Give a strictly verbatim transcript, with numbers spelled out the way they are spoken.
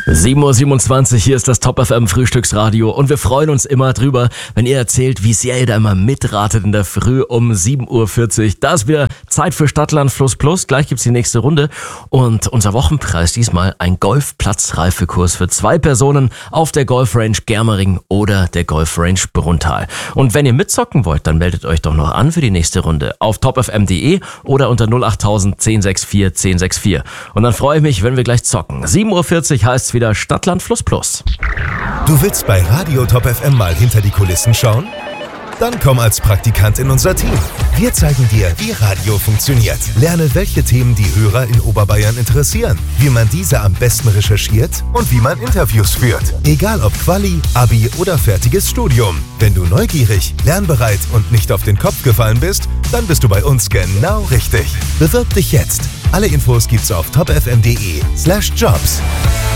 sieben Uhr siebenundzwanzig, hier ist das Top F M Frühstücksradio und wir freuen uns immer drüber, wenn ihr erzählt, wie sehr ihr da immer mitratet in der Früh um sieben Uhr vierzig. Da ist wieder Zeit für Stadtland Fluss Plus, gleich gibt's die nächste Runde und unser Wochenpreis diesmal ein Golfplatzreifekurs für zwei Personen auf der Golfrange Germering oder der Golfrange Bruntal. Und wenn ihr mitzocken wollt, dann meldet euch doch noch an für die nächste Runde auf top f m punkt d e oder unter null acht tausend zehn sechs vier zehn sechs vier. Und dann freue ich mich, wenn wir gleich zocken. sieben Uhr vierzig heißt es wieder Stadtland Fluss Plus. Du willst bei Radio Top F M mal hinter die Kulissen schauen? Dann komm als Praktikant in unser Team. Wir zeigen dir, wie Radio funktioniert. Lerne, welche Themen die Hörer in Oberbayern interessieren, wie man diese am besten recherchiert und wie man Interviews führt. Egal ob Quali, Abi oder fertiges Studium. Wenn du neugierig, lernbereit und nicht auf den Kopf gefallen bist, dann bist du bei uns genau richtig. Bewirb dich jetzt. Alle Infos gibt's auf top f m punkt d e slash jobs.